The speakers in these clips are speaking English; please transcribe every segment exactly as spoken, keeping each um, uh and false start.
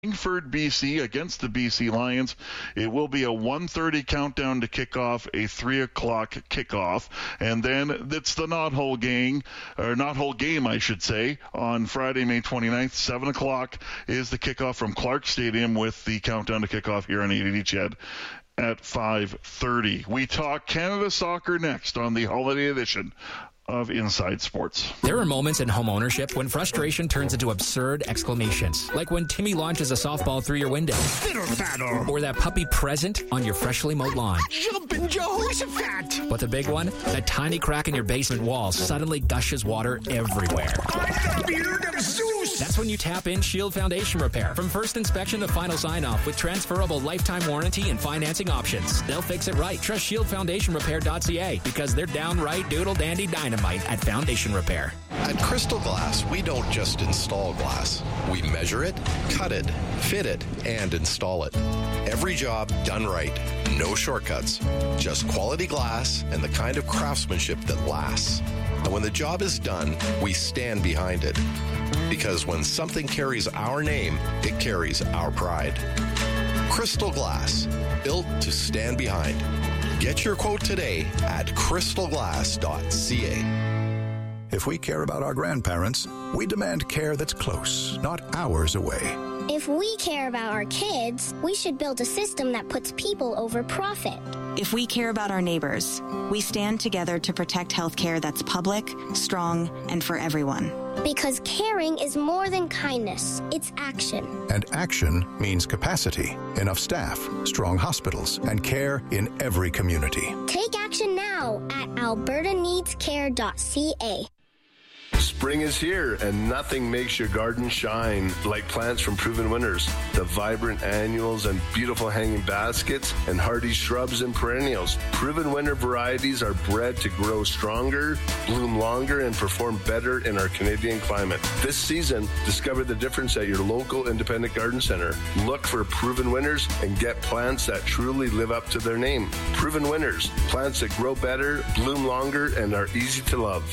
Langford, B C against the B C Lions. It will be a one thirty countdown to kickoff, a three o'clock kickoff, and then it's the Knothole game, or Knothole game, I should say, on Friday, May twenty-ninth. seven o'clock is the kickoff from Clark Stadium with the countdown to kickoff here on eight eighty C H E D at five thirty. We talk Canada soccer next on the holiday edition of Inside Sports. There are moments in home ownership when frustration turns into absurd exclamations, like when Timmy launches a softball through your window, Fiddle faddle. or that puppy present on your freshly mowed lawn. Jumpin' Jehoshaphat. But the big one, that tiny crack in your basement wall suddenly gushes water everywhere. I'm the beard of Zeus. That's when you tap in Shield Foundation Repair. From first inspection to final sign-off with transferable lifetime warranty and financing options. They'll fix it right. Trust shield foundation repair dot c a because they're downright doodle dandy dynamite at Foundation Repair. At Crystal Glass, we don't just install glass. We measure it, cut it, fit it, and install it. Every job done right. No shortcuts. Just quality glass and the kind of craftsmanship that lasts. And when the job is done, we stand behind it. Because when something carries our name, it carries our pride. Crystal Glass, built to stand behind. Get your quote today at crystal glass dot c a. If we care about our grandparents, we demand care that's close, not hours away. If we care about our kids, we should build a system that puts people over profit. If we care about our neighbors, we stand together to protect healthcare that's public, strong, and for everyone. Because caring is more than kindness, it's action. And action means capacity, enough staff, strong hospitals, and care in every community. Take action now at alberta needs care dot c a. Spring is here, and nothing makes your garden shine like plants from Proven Winners. The vibrant annuals and beautiful hanging baskets and hardy shrubs and perennials. Proven Winner varieties are bred to grow stronger, bloom longer, and perform better in our Canadian climate. This season, discover the difference at your local independent garden center. Look for Proven Winners and get plants that truly live up to their name. Proven Winners, plants that grow better, bloom longer, and are easy to love.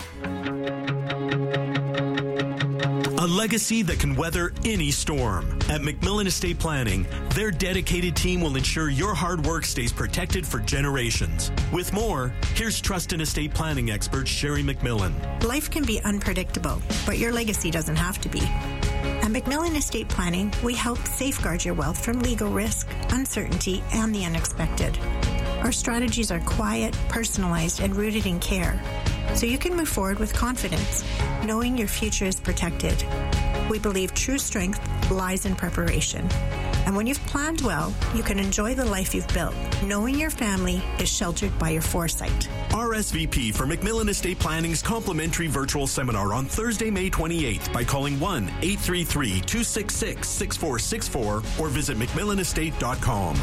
A legacy that can weather any storm. At McMillan Estate Planning, their dedicated team will ensure your hard work stays protected for generations. With more, here's Trust and Estate Planning expert Sherry McMillan. Life can be unpredictable, but your legacy doesn't have to be. At McMillan Estate Planning, we help safeguard your wealth from legal risk, uncertainty, and the unexpected. Our strategies are quiet, personalized, and rooted in care, so you can move forward with confidence, knowing your future is protected. We believe true strength lies in preparation. And when you've planned well, you can enjoy the life you've built, knowing your family is sheltered by your foresight. R S V P for McMillan Estate Planning's complimentary virtual seminar on Thursday, May twenty-eighth by calling one eight three three, two six six, six four six four or visit mcmillan estate dot com.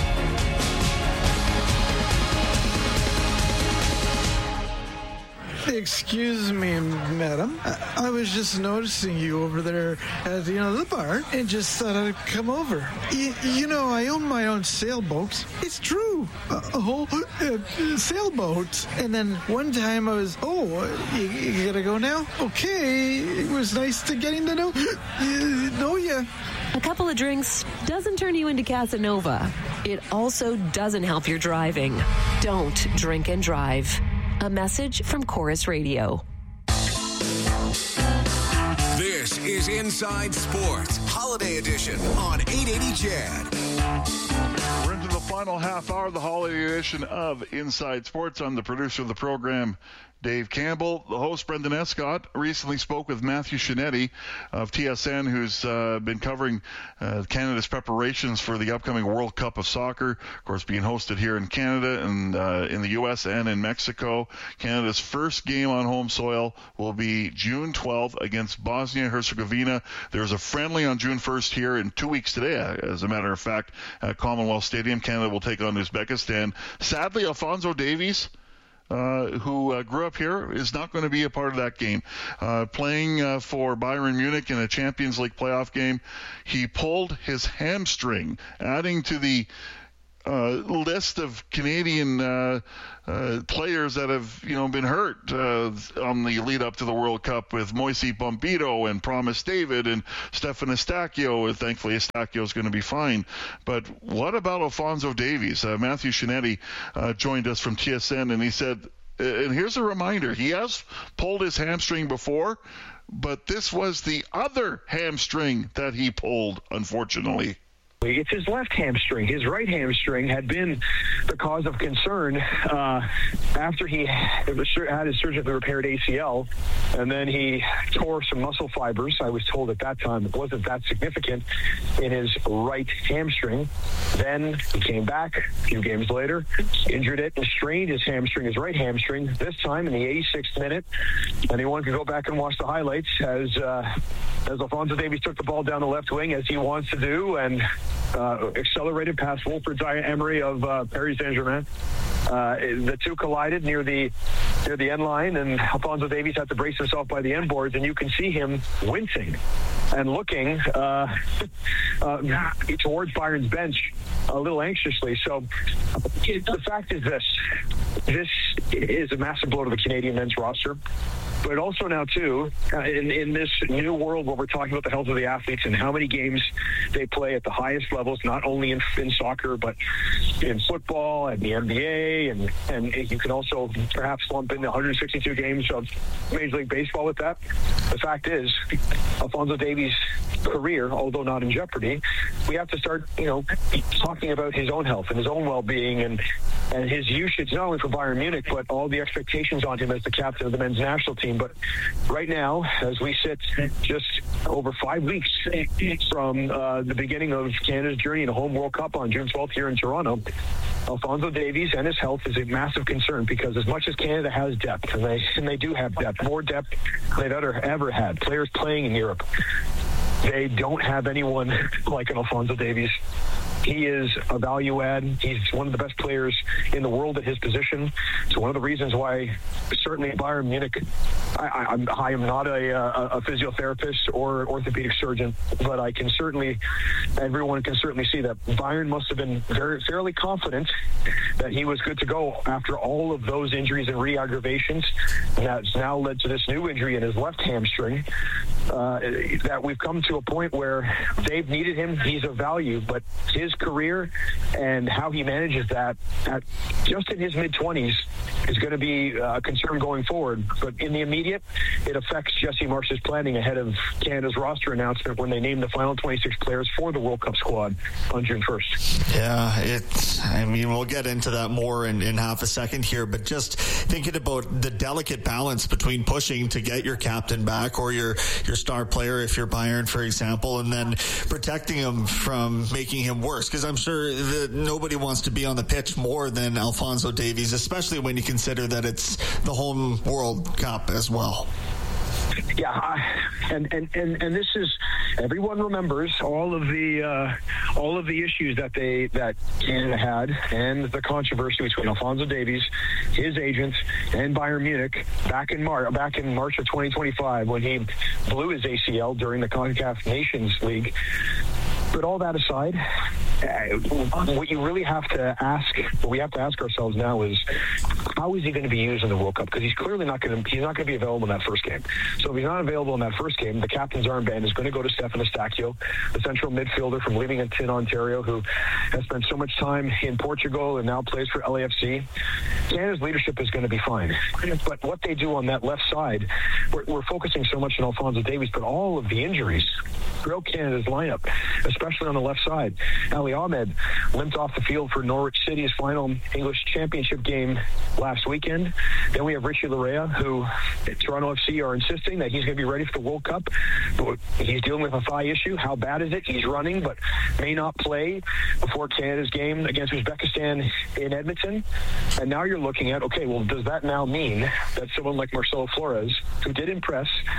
Excuse me, madam. I, I was just noticing you over there at the, you know, the bar and just thought I'd come over. Y- you know, I own my own sailboat. It's true. A, a whole uh, sailboat. And then one time I was, oh, you, you gotta go now? Okay. It was nice to getting to know, uh, know you. A couple of drinks doesn't turn you into Casanova. It also doesn't help your driving. Don't drink and drive. A message from Chorus Radio. This is Inside Sports, Holiday Edition on eight eighty C H E D. We're into the final half hour of the holiday edition of Inside Sports. I'm the producer of the program, Dave Campbell. The host, Brendan Escott, recently spoke with Matthew Shinetti of T S N, who's uh, been covering uh, Canada's preparations for the upcoming World Cup of Soccer, of course, being hosted here in Canada and uh, in the U S and in Mexico. Canada's first game on home soil will be June twelfth against Bosnia-Herzegovina. There's a friendly on June first here in two weeks today, as a matter of fact, at Commonwealth Stadium. Canada will take on Uzbekistan. Sadly, Alphonso Davies, Uh, who uh, grew up here, is not going to be a part of that game. Uh, playing uh, for Bayern Munich in a Champions League playoff game, he pulled his hamstring, adding to the uh, list of Canadian uh, uh, players that have, you know, been hurt uh, on the lead up to the World Cup with Moisés Bombito and Promise David and Stefan Eustaquio. Thankfully, Eustaquio is going to be fine. But what about Alphonso Davies? Uh, Matthew Shinetti uh, joined us from T S N, and he said, and here's a reminder, he has pulled his hamstring before, but this was the other hamstring that he pulled, unfortunately. It's his left hamstring. His right hamstring had been the cause of concern uh, after he had his surgically repaired A C L, and then he tore some muscle fibers. I was told at that time it wasn't that significant in his right hamstring. Then he came back a few games later, injured it, and strained his hamstring, his right hamstring, this time in the eighty-sixth minute. Anyone can go back and watch the highlights as uh, as Alphonso Davies took the ball down the left wing, as he wants to do, and Uh, accelerated past Wilfred Zaire-Emery of uh, Paris Saint-Germain. Uh, the two collided near the near the end line, and Alphonso Davies had to brace himself by the end boards, and you can see him wincing and looking uh, uh, towards Bayern's bench a little anxiously. So the fact is this. This is a massive blow to the Canadian men's roster. But also now, too, uh, in, in this new world where we're talking about the health of the athletes and how many games they play at the highest levels, not only in, in soccer, but in football and the N B A, and, and you can also perhaps lump in the one hundred sixty-two games of Major League Baseball with that. The fact is, Alphonso Davies' career, although not in jeopardy, we have to start, you know, talking about his own health and his own well-being and, and his usage, not only for Bayern Munich, but all the expectations on him as the captain of the men's national team. But right now, as we sit just over five weeks from uh, the beginning of Canada's journey in a home World Cup on June twelfth here in Toronto, Alphonso Davies and his health is a massive concern, because as much as Canada has depth, and they, and they do have depth, more depth they've ever, ever had, players playing in Europe, they don't have anyone like an Alphonso Davies. He is a value add. He's one of the best players in the world at his position. So one of the reasons why certainly Bayern Munich, I, I, I'm, I am not a, a, a physiotherapist or orthopedic surgeon, but I can certainly, everyone can certainly see that Bayern must have been very fairly confident that he was good to go after all of those injuries and re-aggravations. And that's now led to this new injury in his left hamstring. Uh, that we've come to a point where they've needed him. He's a value, but his career and how he manages that at just in his mid-twenties is going to be a concern going forward. But in the immediate, it affects Jesse Marsch's planning ahead of Canada's roster announcement when they name the final twenty-six players for the World Cup squad on June first. Yeah, it's, I mean, we'll get into that more in, in half a second here, but just thinking about the delicate balance between pushing to get your captain back or your, your star player, if you're Bayern, for example, and then protecting him from making him worse. Because I'm sure that nobody wants to be on the pitch more than Alphonso Davies, especially when you consider that it's the home World Cup as well. Yeah, I, and, and, and, and this is, everyone remembers all of the uh, all of the issues that they that Canada had and the controversy between Alphonso Davies, his agent, and Bayern Munich back in March back in March of twenty twenty-five when he blew his A C L during the CONCACAF Nations League. But all that aside, uh, what you really have to ask, what we have to ask ourselves now is, how is he going to be used in the World Cup? Because he's clearly not going to, he's not going to be available in that first game. So if he's not available in that first game, the captain's armband is going to go to Stefan Eustaquio, the central midfielder from Leamington, Ontario, who has spent so much time in Portugal and now plays for L A F C. Canada's leadership is going to be fine. But what they do on that left side, we're, we're focusing so much on Alphonso Davies, but all of the injuries throughout Canada's lineup, especially on the left side. Ali Ahmed limped off the field for Norwich City's final English Championship game last weekend. Then we have Richie Larea, who Toronto F C are insisting that he's going to be ready for the World Cup. But he's dealing with a thigh issue. How bad is it? He's running, but may not play before Canada's game against Uzbekistan in Edmonton. And now you're looking at, okay, well, does that now mean that someone like Marcelo Flores, who did impress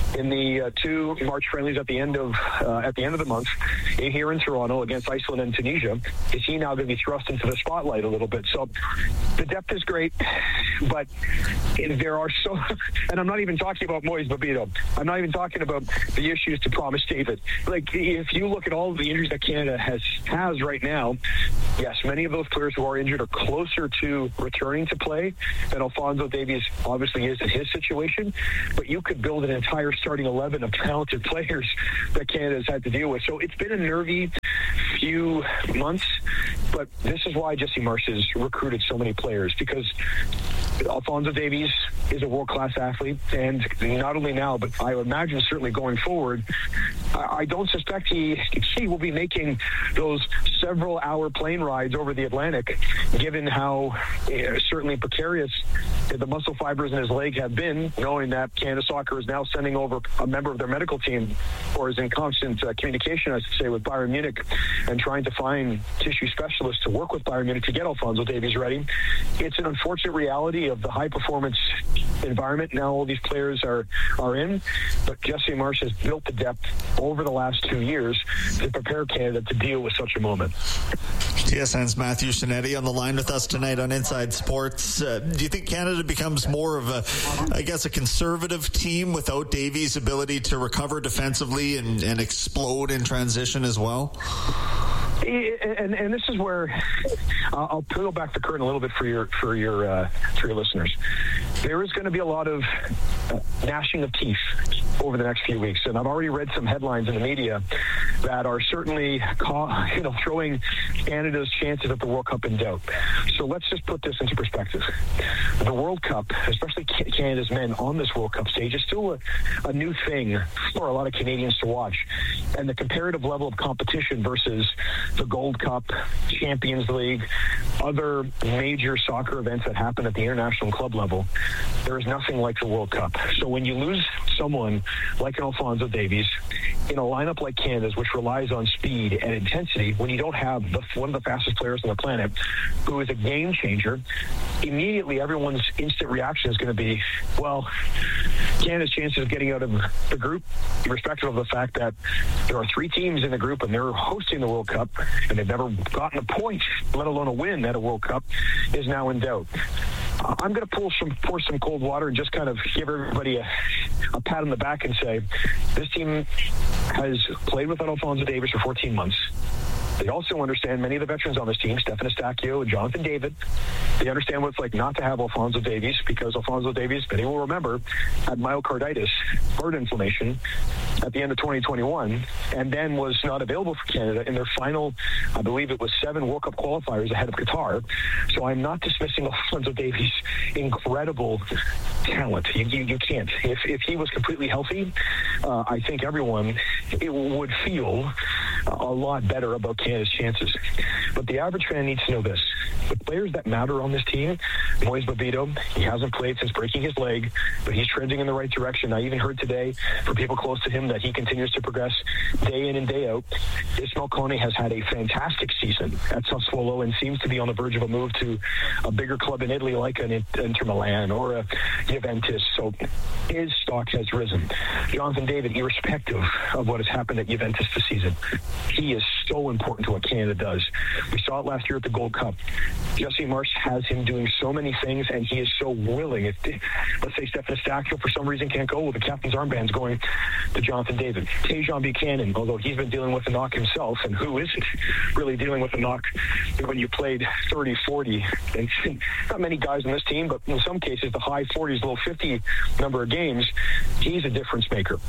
in the uh, two March friendlies at the end of uh, at the end of the month here in Toronto against Iceland and Tunisia. Is he now going to be thrust into the spotlight a little bit? So the depth is great, but there are so, and I'm not even talking about Moise Babito. I'm not even talking about the issues to Promise David. Like, if you look at all of the injuries that Canada has has right now, yes, many of those players who are injured are closer to returning to play than Alphonso Davies obviously is in his situation. But you could build an entire starting eleven of talented players that Canada has had to deal with. So it's been a nervy few months, but this is why Jesse Marsh has recruited so many players, because Alphonso Davies is a world-class athlete, and not only now, but I imagine certainly going forward, I don't suspect he he will be making those several-hour plane rides over the Atlantic, given how uh, certainly precarious the muscle fibers in his leg have been, knowing that Canada Soccer is now sending over a member of their medical team, or is in constant uh, communication, I should say, with Bayern Munich, and trying to find tissue specialists to work with Bayern Munich to get Alphonso Davies ready. It's an unfortunate reality of the high-performance environment now all these players are, are in, but Jesse Marsh has built the depth over the last two years to prepare Canada to deal with such a moment. T S N's Matthew Shinetti on the line with us tonight on Inside Sports. Uh, do you think Canada becomes more of a, I guess, a conservative team without Davies' ability to recover defensively and, and explode in transition as well? And, and this is where uh, I'll peel back the curtain a little bit for your for your uh, for your listeners. There is going to be a lot of uh, gnashing of teeth over the next few weeks, and I've already read some headlines in the media that are certainly ca- you know throwing Canada's chances at the World Cup in doubt. So let's just put this into perspective. The World Cup, especially Canada's men on this World Cup stage, is still a, a new thing for a lot of Canadians to watch, and the comparative level of competition versus the Gold Cup, Champions League, other major soccer events that happen at the international club level, there is nothing like the World Cup. So when you lose someone like an Alphonso Davies in a lineup like Canada's, which relies on speed and intensity, when you don't have the, one of the fastest players on the planet who is a game changer, immediately everyone's instant reaction is going to be, well, Canada's chances of getting out of the group, irrespective of the fact that there are three teams in the group and they're hosting the World Cup and they've never gotten a point, let alone a win at a World Cup, is now in doubt. I'm going to pull some, pour some cold water and just kind of give everybody a, a pat on the back and say, this team has played without Alphonso Davies for fourteen months. They also understand many of the veterans on this team, Stefan Eustáquio and Jonathan David. They understand what it's like not to have Alphonso Davies, because Alphonso Davies, many will remember, had myocarditis, heart inflammation at the end of twenty twenty-one, and then was not available for Canada in their final, I believe it was seven World Cup qualifiers ahead of Qatar. So I'm not dismissing Alphonso Davies' incredible talent. You, you, you can't. If, if he was completely healthy, uh, I think everyone it would feel a lot better about Canada's chances. But the average fan needs to know this. The players that matter on this team, Moise Babito, he hasn't played since breaking his leg, but he's trending in the right direction. I even heard today from people close to him that he continues to progress day in and day out. Ismail Kone has had a fantastic season at Sassuolo and seems to be on the verge of a move to a bigger club in Italy like an Inter Milan or a Juventus. So his stock has risen. Jonathan David, irrespective of what has happened at Juventus this season, he is so important to what Canada does. We saw it last year at the Gold Cup. Jesse Marsh has him doing so many things, and he is so willing. If, let's say Stefan Eustáquio for some reason can't go, well, the captain's armband's going to Jonathan David. Tajon Buchanan, although he's been dealing with a knock himself, and who isn't really dealing with a knock when you played thirty, forty, and not many guys on this team, but in some cases the high forties, low fifty number of games, he's a difference maker.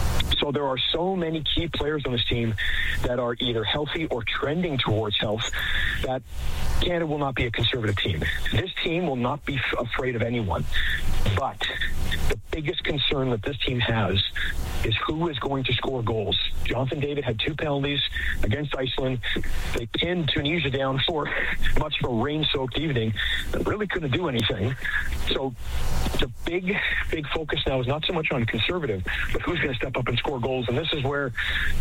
So there are so many key players on this team that are either healthy or trending towards health that Canada will not be a conservative team. This team will not be f- afraid of anyone. But the biggest concern that this team has is who is going to score goals. Jonathan David had two penalties against Iceland. They pinned Tunisia down for much of a rain-soaked evening and really couldn't do anything. So the big, big focus now is not so much on conservative, but who's going to step up and score goals. And this is where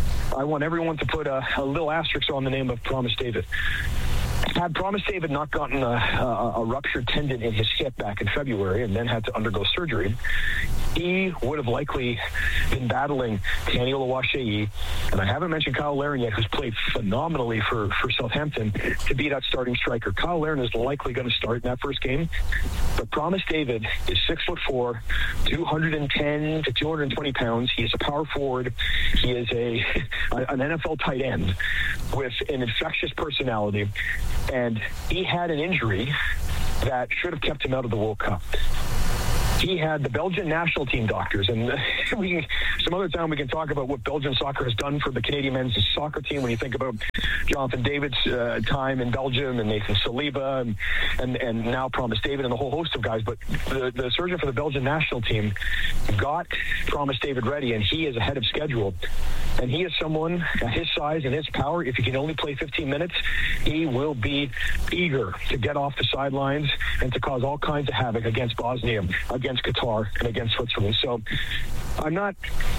I want everyone to put a, a little asterisk on the name of Promise David. Had Promise David not gotten a, a, a ruptured tendon in his hip back in February and then had to undergo surgery, he would have likely been battling Danny Oluwaseyi, and I haven't mentioned Kyle Larin yet, who's played phenomenally for, for Southampton, to be that starting striker. Kyle Larin is likely going to start in that first game, but Promise David is six foot four, two hundred ten to two hundred twenty pounds. He is a power forward. He is a an N F L tight end with an infectious personality, and he had an injury that should have kept him out of the World Cup. He had the Belgian national team doctors, and we some other time we can talk about what Belgian soccer has done for the Canadian men's soccer team. When you think about Jonathan David's uh, time in Belgium and Nathan Saliba and, and and now Promise David and the whole host of guys, but the, the surgeon for the Belgian national team got Promise David ready, and he is ahead of schedule. And he is someone at his size and his power, if he can only play fifteen minutes, he will be eager to get off the sidelines and to cause all kinds of havoc against Bosnia, against Qatar, and against Switzerland. So I'm not.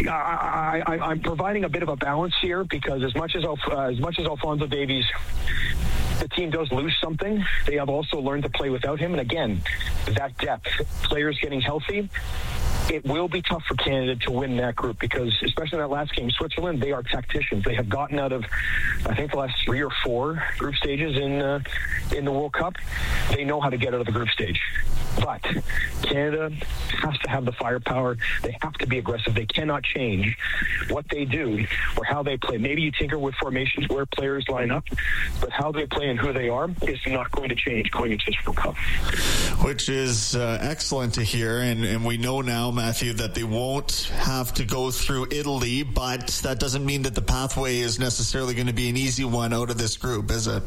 I, I, I'm providing a bit of a balance here, because as much as uh, as much as Alphonso Davies, the team does lose something, they have also learned to play without him. And again, that depth, players getting healthy. It will be tough for Canada to win that group, because especially in that last game, Switzerland, they are tacticians. They have gotten out of, I think, the last three or four group stages in uh, in the World Cup. They know how to get out of the group stage. But Canada has to have the firepower. They have to be aggressive. They cannot change what they do or how they play. Maybe you tinker with formations where players line up, but how they play and who they are is not going to change going into this World Cup. Which is uh, excellent to hear, and, and we know now, Matthew, that they won't have to go through Italy, but that doesn't mean that the pathway is necessarily going to be an easy one out of this group, is it?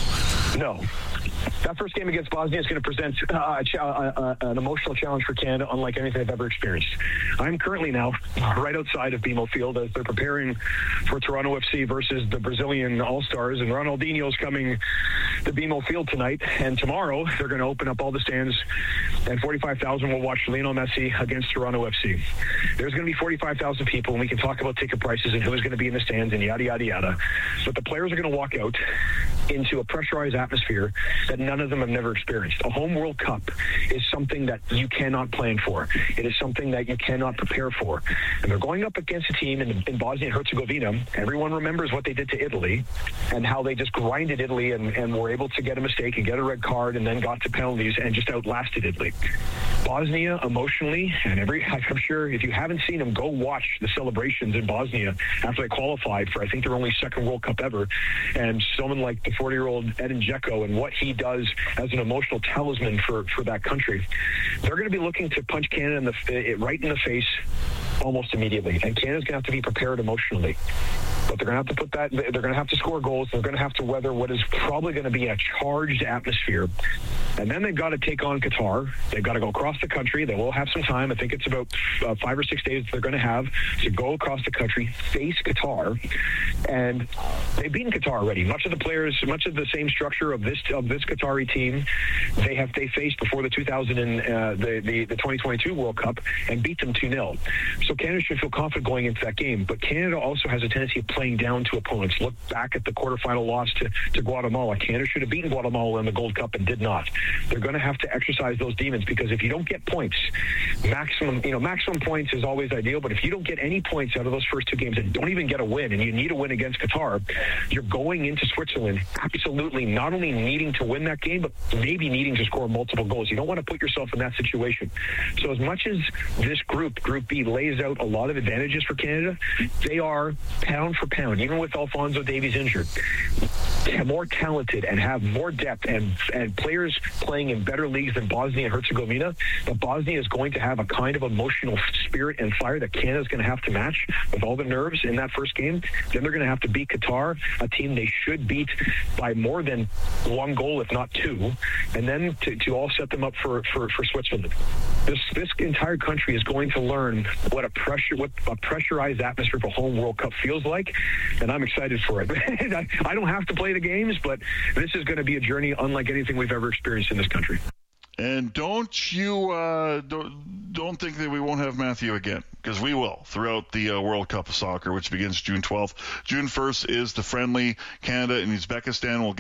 No. That first game against Bosnia is going to present uh, a ch- uh, uh, an emotional challenge for Canada unlike anything I've ever experienced. I'm currently now right outside of B M O Field as they're preparing for Toronto F C versus the Brazilian All-Stars, and Ronaldinho's coming to B M O Field tonight, and tomorrow they're going to open up all the stands, and forty-five thousand will watch Lionel Messi against Toronto F C. There's going to be forty-five thousand people, and we can talk about ticket prices and who's going to be in the stands and yada, yada, yada. But the players are going to walk out into a pressurized atmosphere that none of them have never experienced. A home World Cup is something that you cannot plan for. It is something that you cannot prepare for. And they're going up against a team in, in Bosnia and Herzegovina. Everyone remembers what they did to Italy and how they just grinded Italy and, and were able to get a mistake and get a red card and then got to penalties and just outlasted Italy. Bosnia, emotionally, and every I'm sure if you haven't seen them, go watch the celebrations in Bosnia after they qualified for, I think, their only second World Cup ever. And someone like the forty-year-old Edin Dzeko and what he does as an emotional talisman for, for that country, they're going to be looking to punch Canada in the, right in the face almost immediately. And Canada's going to have to be prepared emotionally. But they're going to have to put that, they're going to have to score goals. They're going to have to weather what is probably going to be a charged atmosphere. And then they've got to take on Qatar. They've got to go across the country. They will have some time. I think it's about uh, five or six days they're going to have to go across the country, face Qatar. And they've beaten Qatar already. Much of the players, much of the same structure of this of this Qatari team, they have they faced before the two thousand and uh, the, the the twenty twenty-two World Cup and beat them two nil. So Canada should feel confident going into that game. But Canada also has a tendency of playing down to opponents. Look back at the quarterfinal loss to, to Guatemala. Canada should have beaten Guatemala in the Gold Cup and did not. They're going to have to exercise those demons, because if you don't get points, maximum, you know, maximum points is always ideal, but if you don't get any points out of those first two games and don't even get a win, and you need a win against Qatar, you're going into Switzerland absolutely not only needing to win that game, but maybe needing to score multiple goals. You don't want to put yourself in that situation. So as much as this group, Group B, lays out a lot of advantages for Canada, they are pound for pound, even with Alphonso Davies injured, more talented and have more depth and and players playing in better leagues than Bosnia and Herzegovina. But Bosnia is going to have a kind of emotional spirit and fire that Canada is going to have to match with all the nerves in that first game. Then they're going to have to beat Qatar, a team they should beat by more than one goal, if not two, and then to, to all set them up for, for, for Switzerland. This this entire country is going to learn what a pressure what a pressurized atmosphere for home World Cup feels like, and I'm excited for it. I don't have to play the games, but this is going to be a journey unlike anything we've ever experienced in this country. And don't you uh, don't, don't think that we won't have Matthew again, because we will throughout the uh, World Cup of Soccer, which begins June twelfth. June first is the friendly. Canada and Uzbekistan will get a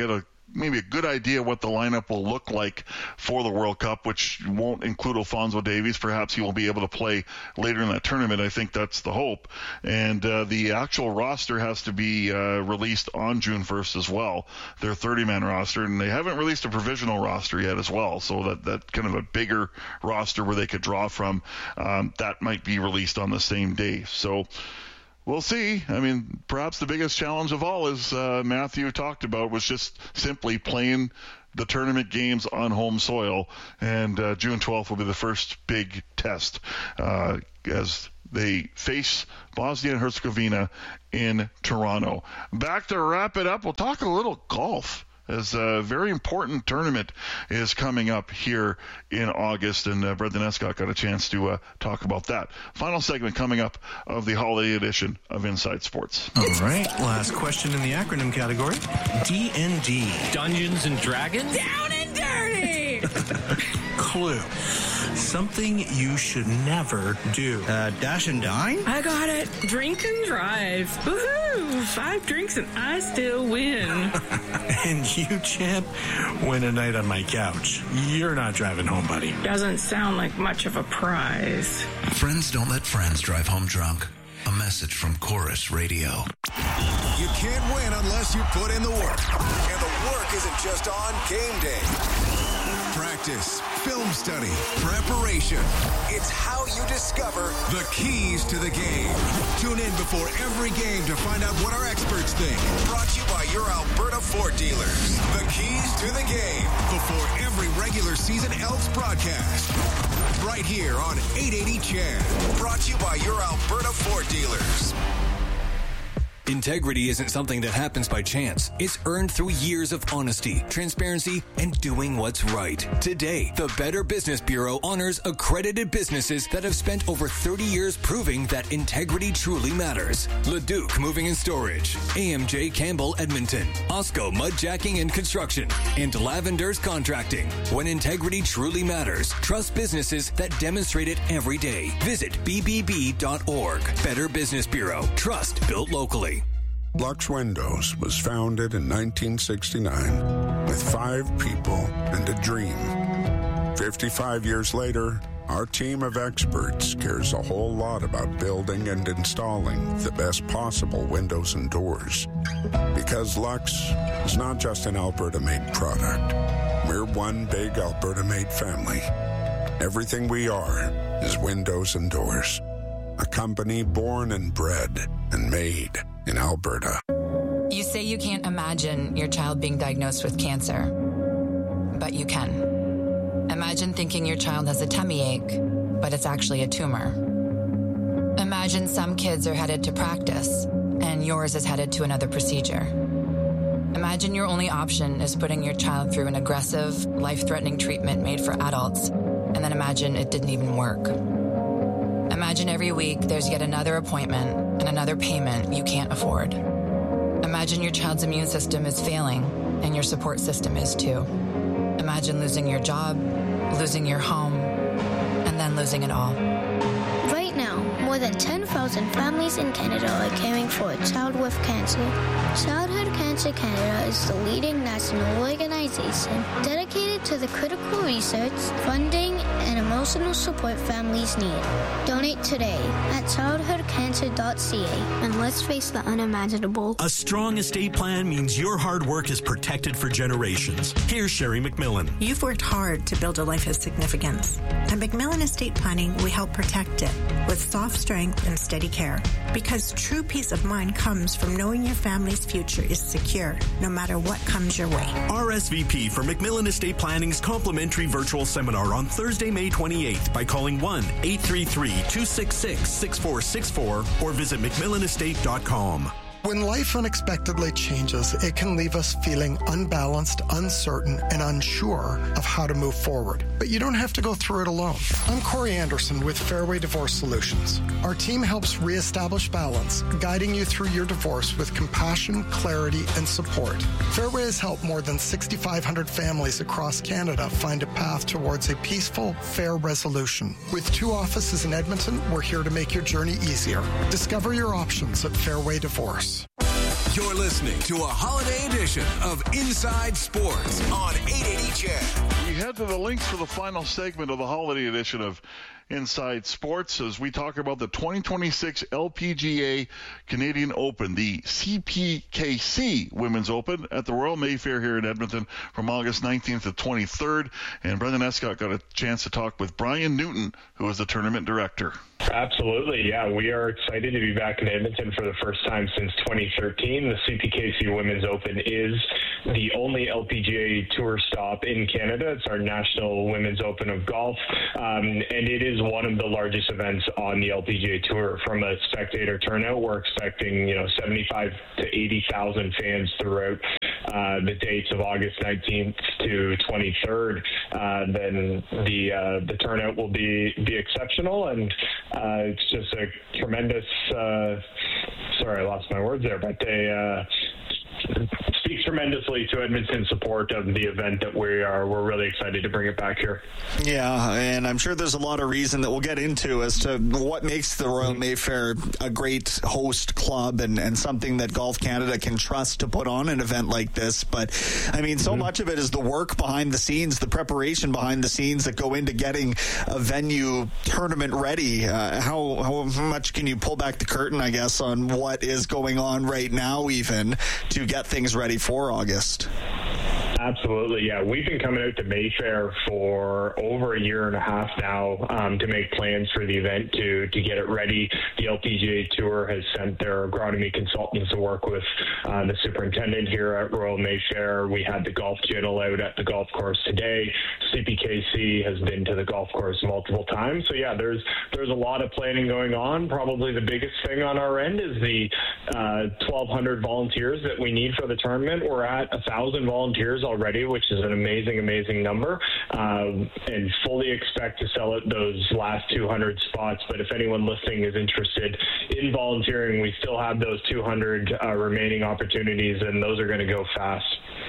maybe a good idea what the lineup will look like for the World Cup, which won't include Alphonso Davies. Perhaps he will be able to play later in that tournament. I think that's the hope. And uh, the actual roster has to be uh, released on June first as well, their thirty-man roster. And they haven't released a provisional roster yet as well, so that, that kind of a bigger roster where they could draw from, um, that might be released on the same day. So we'll see. I mean, perhaps the biggest challenge of all, as uh, Matthew talked about, was just simply playing the tournament games on home soil. And uh, June twelfth will be the first big test uh, as they face Bosnia and Herzegovina in Toronto. Back to wrap it up, we'll talk a little golf, as a very important tournament is coming up here in August, and uh, Brendan Escott got a chance to uh, talk about that. Final segment coming up of the holiday edition of Inside Sports. All right, last question in the acronym category. D and D. Dungeons and Dragons? Down and dirty! Clue. Something you should never do. Uh, dash and dine? I got it. Drink and drive. Woohoo! Five drinks and I still win. And you, champ, win a night on my couch. You're not driving home, buddy. Doesn't sound like much of a prize. Friends don't let friends drive home drunk. A message from Chorus Radio. You can't win unless you put in the work. And the work isn't just on game day. Practice, film study, preparation. It's how you discover the keys to the game. Tune in before every game to find out what our experts think. Brought to you by your Alberta Ford dealers. The keys to the game before every regular season Elks broadcast. Right here on eight eighty C H E D. Brought to you by your Alberta Ford dealers. Integrity isn't something that happens by chance. It's earned through years of honesty, transparency, and doing what's right. Today, the Better Business Bureau honors accredited businesses that have spent over thirty years proving that integrity truly matters. Leduc Moving and Storage, A M J Campbell Edmonton, Osco Mudjacking and Construction, and Lavender's Contracting. When integrity truly matters, trust businesses that demonstrate it every day. Visit b b b dot org. Better Business Bureau. Trust built locally. Lux Windows was founded in nineteen sixty-nine with five people and a dream. fifty-five years later, our team of experts cares a whole lot about building and installing the best possible windows and doors. Because Lux is not just an Alberta-made product. We're one big Alberta-made family. Everything we are is windows and doors. A company born and bred and made in Alberta. You say you can't imagine your child being diagnosed with cancer, but you can. Imagine thinking your child has a tummy ache, but it's actually a tumor. Imagine some kids are headed to practice, and yours is headed to another procedure. Imagine your only option is putting your child through an aggressive, life-threatening treatment made for adults, and then imagine it didn't even work. Imagine every week there's yet another appointment and another payment you can't afford. Imagine your child's immune system is failing and your support system is too. Imagine losing your job, losing your home, and then losing it all. Right now, more than ten thousand families in Canada are caring for a child with cancer. Childhood Cancer Canada is the leading national organization dedicated to the critical research, funding, and emotional support families need. Donate today at childhood cancer dot c a and let's face the unimaginable. A strong estate plan means your hard work is protected for generations. Here's Sherry McMillan. You've worked hard to build a life of significance. At McMillan Estate Planning, we help protect it with soft strength and steady care. Because true peace of mind comes from knowing your family's future is secure, no matter what comes your way. R S V P for McMillan Estate Planning's complimentary virtual seminar on Thursday, May twenty-eighth by calling one eight three three, two six six, six four six four or visit mcmillan estate dot com. When life unexpectedly changes, it can leave us feeling unbalanced, uncertain, and unsure of how to move forward. But you don't have to go through it alone. I'm Corey Anderson with Fairway Divorce Solutions. Our team helps reestablish balance, guiding you through your divorce with compassion, clarity, and support. Fairway has helped more than six thousand five hundred families across Canada find a path towards a peaceful, fair resolution. With two offices in Edmonton, we're here to make your journey easier. Discover your options at Fairway Divorce. You're listening to a holiday edition of Inside Sports on eight eighty C H E D. We head to the links for the final segment of the holiday edition of Inside Sports as we talk about the twenty twenty-six L P G A Canadian Open, the C P K C Women's Open at the Royal Mayfair here in Edmonton from August nineteenth to twenty-third. And Brendan Escott got a chance to talk with Brian Newton, who is the tournament director. Absolutely, yeah. We are excited to be back in Edmonton for the first time since twenty thirteen. The C P K C Women's Open is the only L P G A Tour stop in Canada. It's our National Women's Open of Golf, um, and it is one of the largest events on the L P G A Tour. From a spectator turnout, we're expecting, you know, seventy-five to eighty thousand fans throughout uh, the dates of August nineteenth to twenty-third. Uh, then the uh, the turnout will be be exceptional, and uh, it's just a tremendous. Uh, sorry, I lost my words there, but they. Uh, speaks tremendously to Edmonton's support of the event that we are. We're really excited to bring it back here. Yeah, and I'm sure there's a lot of reason that we'll get into as to what makes the Royal Mayfair a great host club and, and something that Golf Canada can trust to put on an event like this. But, I mean, so mm-hmm. much of it is the work behind the scenes, the preparation behind the scenes that go into getting a venue tournament ready. Uh, how, how much can you pull back the curtain, I guess, on what is going on right now even to get things ready for August? Absolutely, yeah. We've been coming out to Mayfair for over a year and a half now um, to make plans for the event, to to get it ready. The L P G A Tour has sent their agronomy consultants to work with uh, the superintendent here at Royal Mayfair. We had the Golf Channel out at the golf course today. C P K C has been to the golf course multiple times. So, yeah, there's there's a lot of planning going on. Probably the biggest thing on our end is the uh, twelve hundred volunteers that we need for the tournament. We're at one thousand volunteers already, which is an amazing, amazing number, um, and fully expect to sell out those last two hundred spots. But if anyone listening is interested in volunteering, we still have those two hundred uh, remaining opportunities, and those are going to go fast.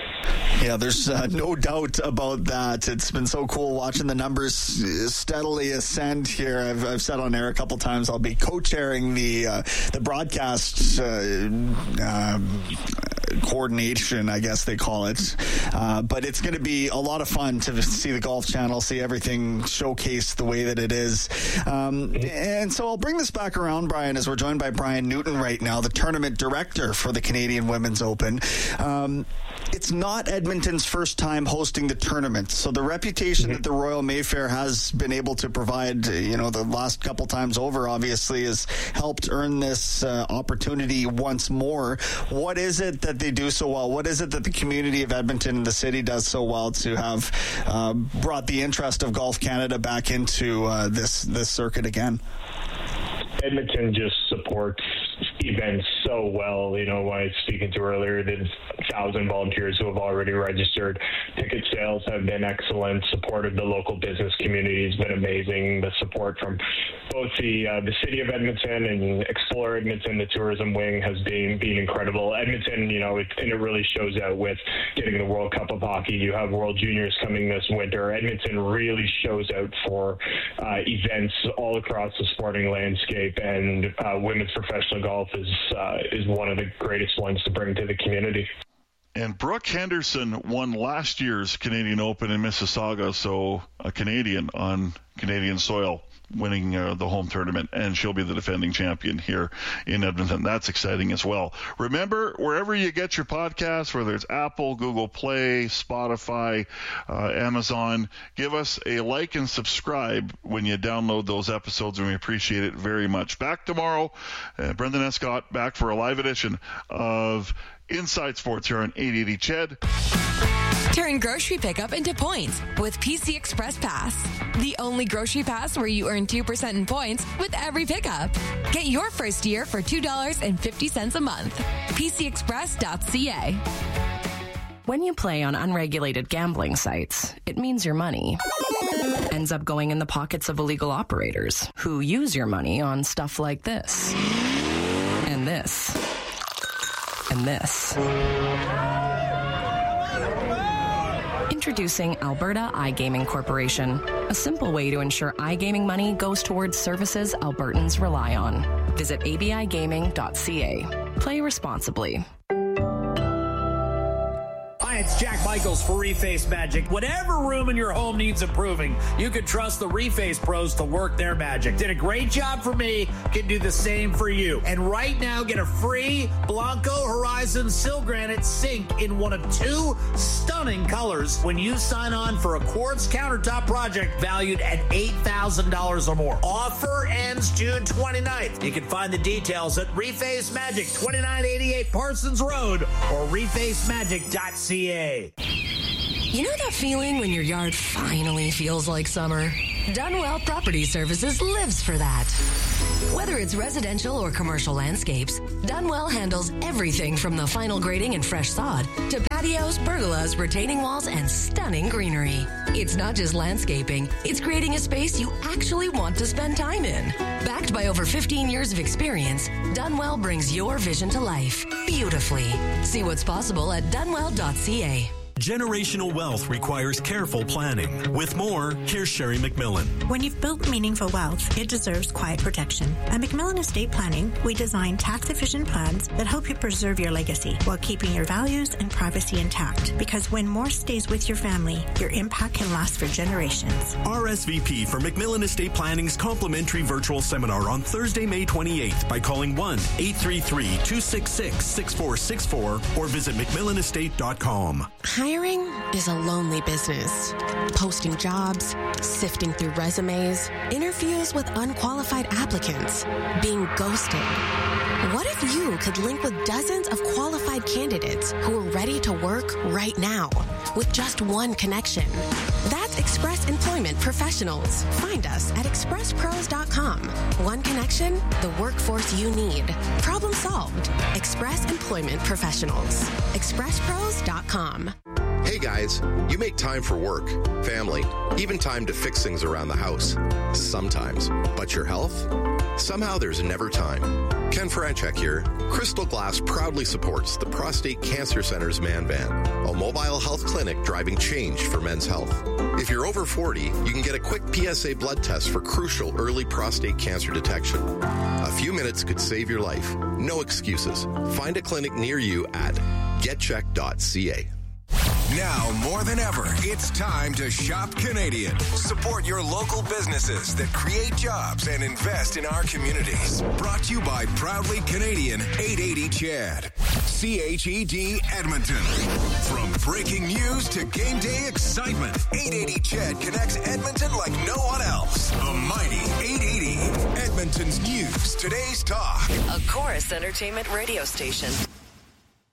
Yeah, there's uh, no doubt about that. It's been so cool watching the numbers steadily ascend here. I've, I've said on air a couple times I'll be co-chairing the uh, the broadcast uh, uh, coordination, I guess they call it. Uh, but it's going to be a lot of fun to see the Golf Channel, see everything showcased the way that it is. Um, and so I'll bring this back around, Brian, as we're joined by Brian Newton right now, the tournament director for the Canadian Women's Open. Um, it's not Edmonton's first time hosting the tournament, so the reputation mm-hmm. that the Royal Mayfair has been able to provide, you know, the last couple times over, obviously, has helped earn this uh, opportunity once more. What is it that they do so well? What is it that the community of Edmonton and the city does so well to have uh, brought the interest of Golf Canada back into uh, this this circuit again? Edmonton just supports events so well. You know, when I was speaking to earlier, there's a thousand volunteers who have already registered. Ticket sales have been excellent. Support of the local business community has been amazing. The support from both the uh, the city of Edmonton and Explore Edmonton, the tourism wing, has been been incredible. Edmonton, you know, it, and it really shows out with getting the World Cup of Hockey. You have World Juniors coming this winter. Edmonton really shows out for uh, events all across the sporting landscape, and uh, women's professional golf is uh, is one of the greatest ones to bring to the community. And Brooke Henderson won last year's Canadian Open in Mississauga, so a Canadian on Canadian soil winning uh, the home tournament, and she'll be the defending champion here in Edmonton. That's exciting as well. Remember, wherever you get your podcasts, whether it's Apple, Google Play, Spotify, uh, Amazon, give us a like and subscribe when you download those episodes, and we appreciate it very much. Back tomorrow, uh, Brendan Escott back for a live edition of Inside Sports here on eight eighty C H E D. Turn grocery pickup into points with P C Express Pass. The only grocery pass where you earn two percent in points with every pickup. Get your first year for two dollars and fifty cents a month. P C express dot c a. When you play on unregulated gambling sites, it means your money ends up going in the pockets of illegal operators who use your money on stuff like this. And this. And this. Introducing Alberta iGaming Corporation, a simple way to ensure iGaming money goes towards services Albertans rely on. Visit a b i gaming dot c a. Play responsibly. Hi, it's Jack Michaels for Reface Magic. Whatever room in your home needs improving, you can trust the Reface pros to work their magic. Did a great job for me, can do the same for you. And right now, get a free Blanco Horizon Sil Granite sink in one of two stunning colors when you sign on for a quartz countertop project valued at eight thousand dollars or more. Offer ends June twenty-ninth. You can find the details at Reface Magic, twenty-nine eighty-eight Parsons Road, or reface magic dot c a. You know that feeling when your yard finally feels like summer? Dunwell Property Services lives for that. Whether it's residential or commercial landscapes, Dunwell handles everything from the final grading and fresh sod to patios, pergolas, retaining walls, and stunning greenery. It's not just landscaping, it's creating a space you actually want to spend time in. Backed by over fifteen years of experience, Dunwell brings your vision to life beautifully. See what's possible at dunwell dot c a. Generational wealth requires careful planning. With more, here's Sherry McMillan. When you've built meaningful wealth, it deserves quiet protection. At McMillan Estate Planning, we design tax-efficient plans that help you preserve your legacy while keeping your values and privacy intact. Because when more stays with your family, your impact can last for generations. R S V P for McMillan Estate Planning's complimentary virtual seminar on Thursday, May twenty-eighth by calling one eight three three, two six six, six four six four or visit mcmillan estate dot com. Hiring is a lonely business. Posting jobs, sifting through resumes, interviews with unqualified applicants, being ghosted. What if you could link with dozens of qualified candidates who are ready to work right now with just one connection? That's Express Employment Professionals. Find us at express pros dot com. One connection, the workforce you need. Problem solved. Express Employment Professionals. express pros dot com. Hey guys, you make time for work, family, even time to fix things around the house. Sometimes. But your health? Somehow there's never time. Ken Franchek here. Crystal Glass proudly supports the Prostate Cancer Center's Man Van, a mobile health clinic driving change for men's health. If you're over forty, you can get a quick P S A blood test for crucial early prostate cancer detection. A few minutes could save your life. No excuses. Find a clinic near you at get check dot c a. Now, more than ever, it's time to shop Canadian. Support your local businesses that create jobs and invest in our communities. Brought to you by Proudly Canadian eight eighty C H E D. C H E D Edmonton. From breaking news to game day excitement, eight eighty C H E D connects Edmonton like no one else. The mighty eight eighty. Edmonton's news, today's talk. A Chorus Entertainment radio station.